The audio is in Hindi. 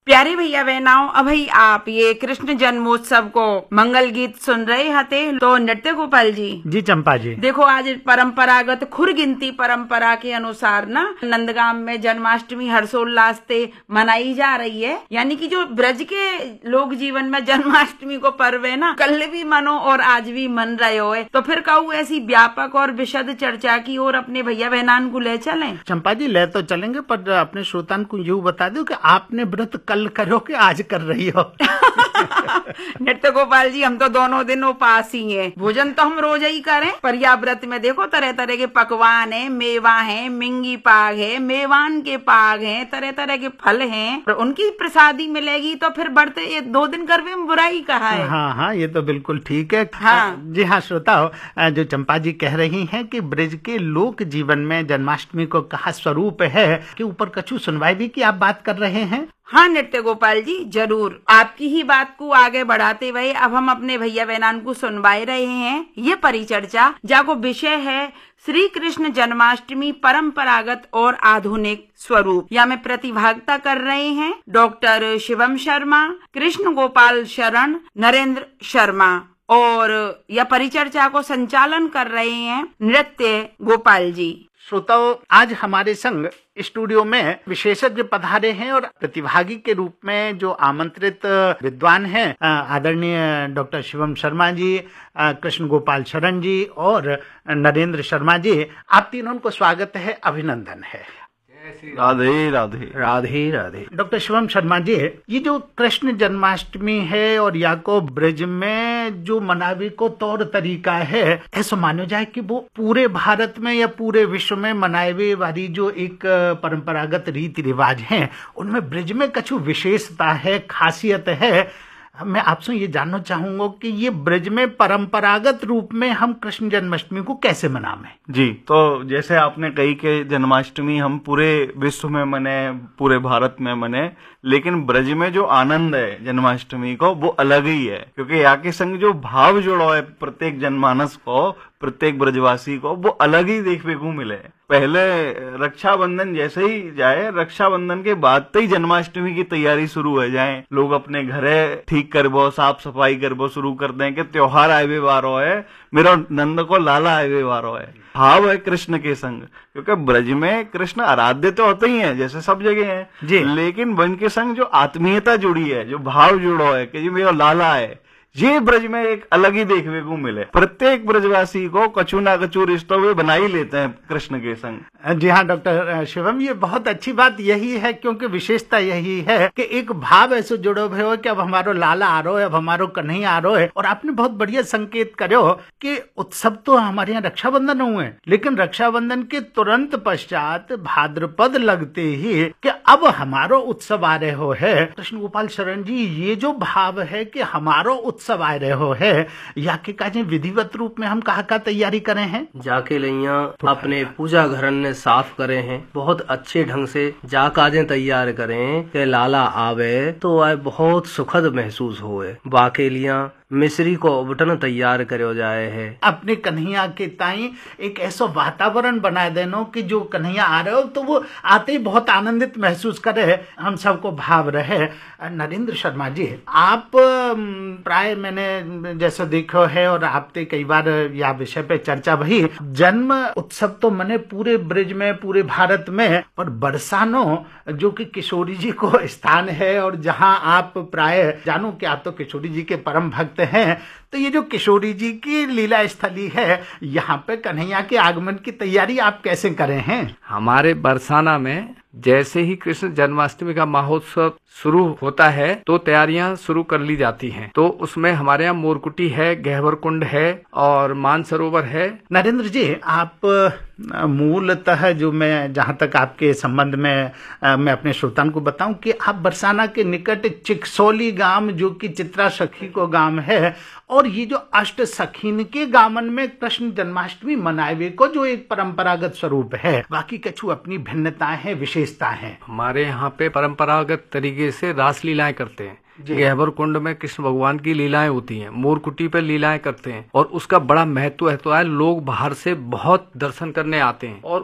प्यारे भैया बहनाओं, अभी आप ये कृष्ण जन्मोत्सव को मंगल गीत सुन रहे हते तो नृत्य गोपाल जी चंपा जी देखो, आज परंपरागत खुर गिनती परंपरा के अनुसार ना नंदगांव में जन्माष्टमी हर्षोल्लास से मनाई जा रही है। यानी कि जो ब्रज के लोक जीवन में जन्माष्टमी को पर्व है ना, कल भी मनो और आज भी मन रहे हो। तो फिर कहूँ ऐसी व्यापक और विशद चर्चा की ओर अपने भैया बहनान को ले चलें। चंपा जी ले तो चलेंगे, पर अपने श्रोतान को यूँ बता दो कि आपने व्रत कल करो कि आज कर रही हो। नृत्य गोपाल जी, हम तो दोनों दिन उपास ही हैं। भोजन तो हम रोज ही करें, पर या व्रत में देखो तरह तरह के पकवान है, मेवा है, मिंगी पाग है, मेवान के पाग हैं, तरह तरह के फल हैं, और उनकी प्रसादी मिलेगी तो फिर बढ़ते ये 2 दिन करवे में बुराई कहा है। हाँ, ये तो बिल्कुल ठीक है। हाँ जी हाँ श्रोताओ, जो चंपा जी कह रही हैं कि ब्रज के लोक जीवन में जन्माष्टमी को कहा स्वरूप है कि ऊपर कछु सुनवाई भी की आप बात कर रहे हैं। हाँ नृत्य गोपाल जी, जरूर आपकी ही बात को आगे बढ़ाते हुए अब हम अपने भैया बहनान को सुनवाई रहे हैं ये परिचर्चा, जाको विषय है श्री कृष्ण जन्माष्टमी परंपरागत और आधुनिक स्वरूप। या में प्रतिभागिता कर रहे हैं डॉक्टर शिवम शर्मा, कृष्ण गोपाल शरण, नरेंद्र शर्मा, और यह परिचर्चा को संचालन कर रहे हैं नृत्य गोपाल जी। श्रोताओं, आज हमारे संग स्टूडियो में विशेषज्ञ पधारे हैं और प्रतिभागी के रूप में जो आमंत्रित विद्वान हैं आदरणीय डॉक्टर शिवम शर्मा जी, कृष्ण गोपाल शरण जी और नरेंद्र शर्मा जी, आप तीनों को स्वागत है, अभिनंदन है। राधे राधे राधे राधे। डॉक्टर शिवम शर्मा जी, ये जो कृष्ण जन्माष्टमी है और या को ब्रज में जो मनावे को तौर तरीका है, ऐसा मानो जाए कि वो पूरे भारत में या पूरे विश्व में मनावे वाली जो एक परंपरागत रीति रिवाज हैं, उनमें ब्रज में कछु विशेषता है, खासियत है। मैं आपसे ये जानना चाहूंगा कि ये ब्रज में परंपरागत रूप में हम कृष्ण जन्माष्टमी को कैसे मनावें। जी, तो जैसे आपने कही कि जन्माष्टमी हम पूरे विश्व में मने, पूरे भारत में मने, लेकिन ब्रज में जो आनंद है जन्माष्टमी को वो अलग ही है, क्योंकि यहाँ के संग जो भाव जुड़ो है प्रत्येक जनमानस को, प्रत्येक ब्रजवासी को, वो अलग ही देखने को मिले। पहले रक्षाबंधन जैसे ही जाए, रक्षाबंधन के बाद तो ही जन्माष्टमी की तैयारी शुरू हो जाए। लोग अपने घरे ठीक करबो, साफ सफाई करबो शुरू कर दें कि त्योहार आए वारो है, मेरा नंद को लाला आए वारो है। भाव है कृष्ण के संग, क्योंकि ब्रज में कृष्ण आराध्य तो होते ही हैं जैसे सब जगह है, लेकिन वन के संग जो आत्मीयता जुड़ी है, जो भाव जुड़ो है कि जी मेरा लाला है, ये ब्रज में एक अलग ही देखने को मिले। प्रत्येक ब्रजवासी को कछु ना कछु रिश्तों में बना ही लेते हैं कृष्ण के संग। जी हाँ डॉक्टर शिवम, ये बहुत अच्छी बात यही है, क्योंकि विशेषता यही है कि एक भाव ऐसे जुड़ो हुए हो कि अब हमारो लाला आ रहा है, अब हमारो कन्हैया आ रहा है। और आपने बहुत बढ़िया संकेत करो कि उत्सव तो हमारे यहाँ रक्षाबंधन हुए, लेकिन रक्षाबंधन के तुरंत पश्चात भाद्रपद लगते ही कि अब हमारो उत्सव आ रहे हो है। कृष्ण गोपाल शरण जी, ये जो भाव है कि हमारो उत्सव आ रहे हो है, या के काजे विधिवत रूप में हम कहा तैयारी करे हैं। जाके लैया अपने पूजा घरन ने साफ करे हैं, बहुत अच्छे ढंग से जा काजे तैयार करें कि लाला आवे तो आए बहुत सुखद महसूस होए। बाके लिया मिश्री को बटन तैयार करो जाए है, अपने कन्हैया के ताई एक ऐसा वातावरण बना देनो कि जो कन्हैया आ रहे हो तो वो आते ही बहुत आनंदित महसूस करे, हम सबको भाव रहे। नरेंद्र शर्मा जी, आप प्राय मैंने जैसा देखो है और आपने कई बार यह विषय पे चर्चा भई, जन्म उत्सव तो मने पूरे ब्रज में, पूरे भारत में, पर बरसानो जो कि किशोरी जी को स्थान है और जहां आप प्राय जानो कि आप तो किशोरी जी के परम भक्त हैं, तो ये जो किशोरी जी की लीला स्थली है, यहाँ पे कन्हैया के आगमन की तैयारी आप कैसे करे हैं। हमारे बरसाना में जैसे ही कृष्ण जन्माष्टमी का महोत्सव शुरू होता है तो तैयारियां शुरू कर ली जाती हैं। तो उसमें हमारे यहाँ मोरकुटी है, गहवर कुंड है और मानसरोवर है। नरेंद्र जी, आप मूलतः जो मैं जहाँ तक आपके संबंध में मैं अपने श्रोताओं को बताऊं कि आप बरसाना के निकट चिकसोली गांव जो कि चित्रा सखी को गांव है, और ये जो अष्ट सखीन के गामन में कृष्ण जन्माष्टमी मनावे को जो एक परंपरागत स्वरूप है, बाकी कछु अपनी भिन्नताएं हैं, विशेषताएं हैं। हमारे यहाँ पे परंपरागत तरीके से रास लीलाएं करते हैं। गहवर कुंड में कृष्ण भगवान की लीलाएं होती हैं, मोरकुटी पे लीलाएं करते हैं, और उसका बड़ा महत्व है। तो लोग बाहर से बहुत दर्शन करने आते हैं और